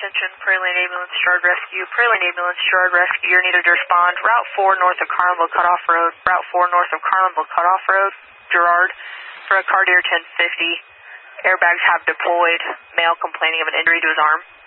attention, Prairie Lane Ambulance, Gerard Rescue. Prairie Lane Ambulance, Gerard Rescue, you're needed to respond. Route 4 north of Carlinville Cutoff Road. Route 4 north of Carlinville Cutoff Road. Gerard, for a Cartier 1050. Airbags have deployed. Male complaining of an injury to his arm.